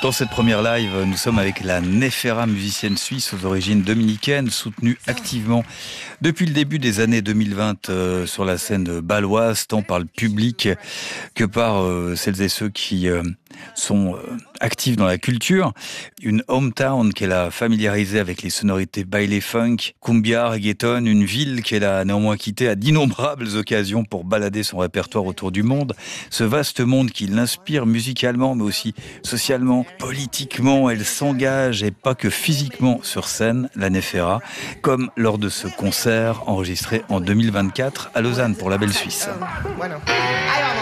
Dans cette première live, nous sommes avec la Néféra, musicienne suisse aux origines dominicaines, soutenue activement depuis le début des années 2020 sur la scène bâloise, tant par le public que par celles et ceux qui sont actifs dans la culture. Une hometown qu'elle a familiarisée avec les sonorités baile funk, cumbia, reggaeton, une ville qu'elle a néanmoins quittée à d'innombrables occasions pour balader son répertoire autour du monde. Ce vaste monde qui l'inspire musicalement, mais aussi socialement, politiquement, elle s'engage, et pas que physiquement, sur scène, la Néféra, comme lors de ce concert enregistré en 2024 à Lausanne pour Label Suisse. Bueno.